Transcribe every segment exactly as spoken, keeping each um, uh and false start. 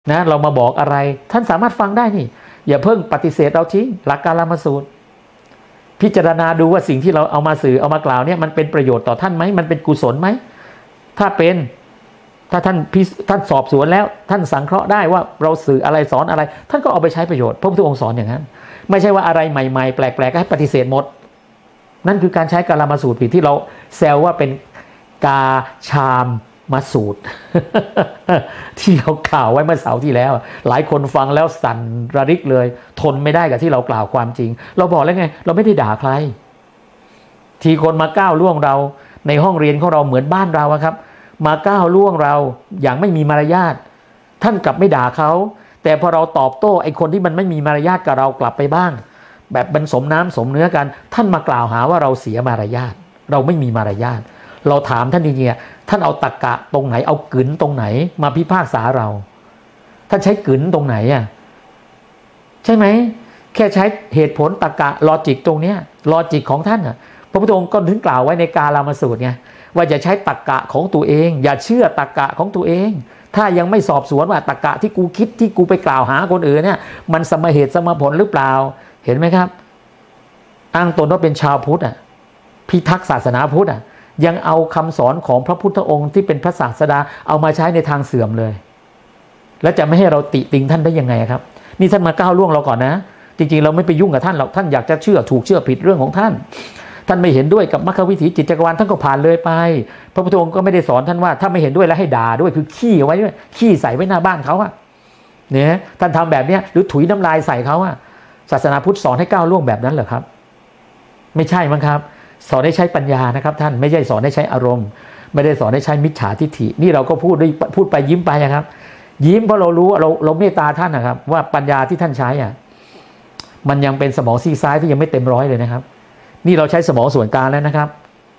นะเรามาบอกอะไรท่านสามารถฟังได้นี่อย่าเพิ่งปฏิเสธเราทิ้งหลักกาลามสูตรพิจารณาดูว่าสิ่งที่เราเอามาสื่อเอามากล่าวเนี่ยมันเป็นประโยชน์ต่อท่านไหมมันเป็นกุศลไหมถ้าเป็นถ้าท่านท่านสอบสวนแล้วท่านสังเคราะห์ได้ว่าเราสื่ออะไรสอนอะไรท่านก็เอาไปใช้ประโยชน์พระพุทธองค์สอนอย่างนั้นไม่ใช่ว่าอะไรใหม่ๆแปลกๆก็ให้ปฏิเสธหมดนั่นคือการใช้กาลามสูตรผิดที่เราแซวว่าเป็นกาชามมาสูตร ที่เรากล่าวไว้เมื่อเสาร์ที่แล้วหลายคนฟังแล้วสั่นระริกเลยทนไม่ได้กับที่เรากล่าวความจริงเราบอกแล้วไงเราไม่ได้ด่าใครทีคนมาก้าวล่วงเราในห้องเรียนของเราเหมือนบ้านเราครับมาก้าวล่วงเราอย่างไม่มีมารยาทท่านกลับไม่ด่าเขาแต่พอเราตอบโต้ไอ้คนที่มันไม่มีมารยาทกับเรากลับไปบ้างแบบเป็นสมน้ำสมเนื้อกันท่านมากล่าวหาว่าเราเสียมารยาทเราไม่มีมารยาทเราถามท่านจริงๆท่านเอาตรรกะตรงไหนเอากึ๋นตรงไหนมาพิพากษาเราท่านใช้กึ๋นตรงไหนอ่ะใช่ไหมแค่ใช้เหตุผลตรรกะลอจิกตรงเนี้ยลอจิกของท่านอ่ะพระพุทธองค์ก็ถึงกล่าวไว้ในกาลามสูตรไงว่าจะใช้ตรรกะของตัวเองอย่าเชื่อตรรกะของตัวเองถ้ายังไม่สอบสวนว่าตรรกะที่กูคิดที่กูไปกล่าวหาคนอื่นเนี่ยมันสมเหตุสมผลหรือเปล่าเห็นไหมครับอ้างตนว่าเป็นชาวพุทธอ่ะพิทักษ์ศาสนาพุทธอ่ะยังเอาคำสอนของพระพุทธองค์ที่เป็นพระศาสดาเอามาใช้ในทางเสื่อมเลยแล้วจะไม่ให้เราติติงท่านได้ยังไงครับนี่ท่านมาก้าวล่วงเราก่อนนะจริงๆเราไม่ไปยุ่งกับท่านหรอกท่านอยากจะเชื่อถูกเชื่อผิดเรื่องของท่านท่านไม่เห็นด้วยกับมรรควิถีจิตจักรวาลท่านก็ผ่านเลยไปพระพุทธองค์ก็ไม่ได้สอนท่านว่าถ้าไม่เห็นด้วยแล้วให้ด่าด้วยคือขี้เอาไว้ด้วยขี้ใส่ไว้หน้าบ้านเขาอะเนี่ยท่านทำแบบเนี้ยหรือถุยน้ำลายใส่เขาอะศาสนาพุทธสอนให้ก้าวล่วงแบบนั้นเหรอครับไม่ใช่มั้งครับสอนให้ใช้ปัญญานะครับท่านไม่ใช่สอนให้ใช้อารมณ์ไม่ได้สอนให้ใช้มิจฉาทิฏฐินี่เราก็พูดด้วยพูดไปยิ้มไปนะครับยิ้มเพราะเรารู้เราเราเมตตาท่านนะครับว่าปัญญาที่ท่านใช้อ่ะมันยังเป็นสมองซีกซ้ายที่ยังไม่เต็มร้อยเลยนะครับนี่เราใช้สมองส่วนกลางแล้วนะครับ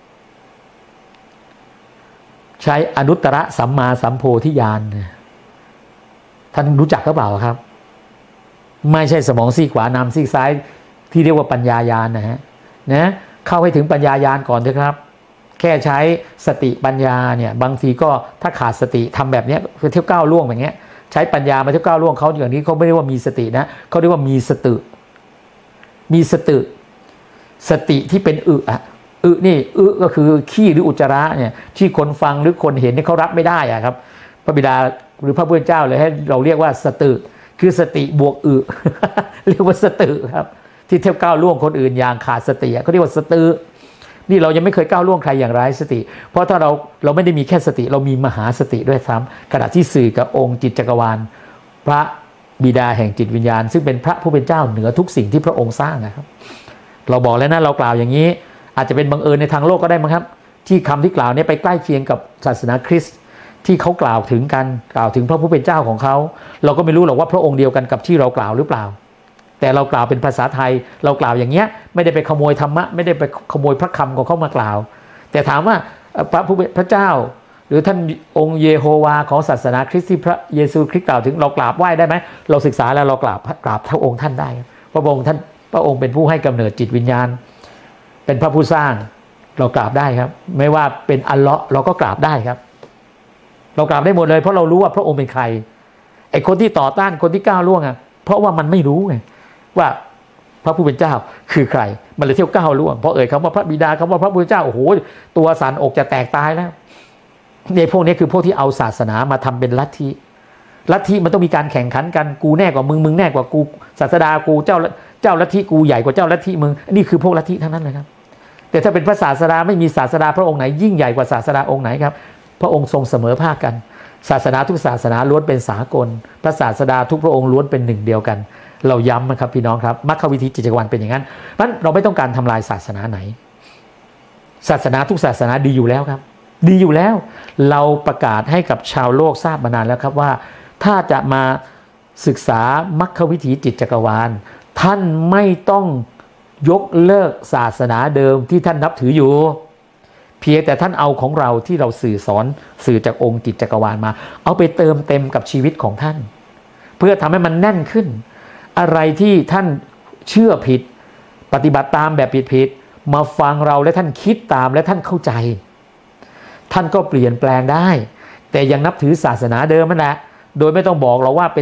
ใช้อนุตตรสัมมาสัมโพธิญาณท่านรู้จักหรือเปล่าครับไม่ใช่สมองซีกขวานำซีกซ้ายที่เรียกว่าปัญญาญาณนะฮะนะเข้าให้ถึงปัญญาญาณก่อนเถอะครับแค่ใช้สติปัญญาเนี่ยบางทีก็ถ้าขาดสติทำแบบนี้คือเที่ยวก้าวล่วงแบบนี้ใช้ปัญญามาเที่ยวก้าวล่วงเขาอย่างนี้เขาไม่เรียกว่ามีสตินะเขาเรียกว่ามีสติมีสติสติที่เป็นอึอะอึนี่อึก็คือขี้หรืออุจจาระเนี่ยที่คนฟังหรือคนเห็นนี่เขารับไม่ได้อะครับพระบิดาหรือพระพุทธเจ้าเลยให้เราเรียกว่าสติคือสติบวกอึเรียกว่าสติครับที่เที่ยวก้าวล่วงคนอื่นอย่างขาดสติเขาเรียกว่าสตินี่เรายังไม่เคยก้าวล่วงใครอย่างไร้สติเพราะถ้าเราเราไม่ได้มีแค่สติเรามีมหาสติด้วยซ้ำขณะที่สื่อกับองค์จิตจักรวาลพระบิดาแห่งจิตวิญญาณซึ่งเป็นพระผู้เป็นเจ้าเหนือทุกสิ่งที่พระองค์สร้างนะครับเราบอกแล้วนะเรากล่าวอย่างนี้อาจจะเป็นบังเอิญในทางโลกก็ได้มั้งครับที่คำที่กล่าวนี้ไปใกล้เคียงกับศาสนาคริสต์ที่เขากล่าวถึงกันกล่าวถึงพระผู้เป็นเจ้าของเขาเราก็ไม่รู้หรอกว่าพระองค์เดียวกันกับที่เรากล่าวหรือเปล่าแต่เรากล่าวเป็นภาษาไทยเรากล่าวอย่างเงี้ยไม่ได้ไปขโมยธรรมะไม่ได้ไปขโมยพระคำของเขามากล่าวแต่ถามว่าพระผู้เป็นพระเจ้าหรือท่านองค์เยโฮวาของศาสนาคริสต์ที่พระเยซูคริสต์กล่าวถึงเรากราบไหว้ได้ไหมเราศึกษาแล้วเรากราบกราบพระองค์ท่านได้พระองค์ท่านพระองค์เป็นผู้ให้กำเนิดจิตวิญญาณเป็นพระผู้สร้างเรากราบได้ครับไม่ว่าเป็นอัลเลาะห์เราก็กราบได้ครับเรากราบได้หมดเลยเพราะเรารู้ว่าพระองค์เป็นใครไอ้คนที่ต่อต้านคนที่ก้าวล่วงอ่ะเพราะว่ามันไม่รู้ไงว่าพระผู้เป็นเจ้าคือใครมันเลยเที่ยวก้าวล่วงเพราะเอ่ยคำว่าพระบิดาคำว่าพระผู้เป็นเจ้าโอ้โหตัวสั่นอกจะแตกตายแล้วในพวกนี้คือพวกที่เอาศาสนามาทำเป็นลัทธิลัทธิมันต้องมีการแข่งขันกันกูแน่กว่ามึงมึงแน่กว่ากูศาสดากูเจ้าเจ้าลัทธิกูใหญ่กว่าเจ้าลัทธิมึงนี่คือพวกลัทธิทั้งนั้นเลยครับแต่ถ้าเป็นพระศาสดาไม่มีศาสดาพระองค์ไหนยิ่งใหญ่กว่าศาสดาองค์ไหนครับพระองค์ทรงเสมอภาคกันศาสนาทุกศาสนาล้วนเป็นสากลพระศาสดาทุกพระองค์ล้วนเป็นหนึ่งเดียวกันเราย้ำนะครับพี่น้องครับมรรควิธีจิตจักรวาลเป็นอย่างนั้นเพราะฉะนั้นเราไม่ต้องการทำลายศาสนาไหนศาสนาทุกศาสนาดีอยู่แล้วครับดีอยู่แล้วเราประกาศให้กับชาวโลกทราบมานานแล้วครับว่าถ้าจะมาศึกษามรรควิถีจิตจักรวาลท่านไม่ต้องยกเลิกศาสนาเดิมที่ท่านนับถืออยู่เพียงแต่ท่านเอาของเราที่เราสื่อสอนสื่อจากองค์จิตจักรวาลมาเอาไปเติมเต็มกับชีวิตของท่านเพื่อทำให้มันแน่นขึ้นอะไรที่ท่านเชื่อผิดปฏิบัติตามแบบผิดๆมาฟังเราและท่านคิดตามและท่านเข้าใจ ท่านก็เปลี่ยนแปลงได้แต่ยังนับถือศาสนาเดิมนั่นแหละโดยไม่ต้องบอกเราว่าเป็น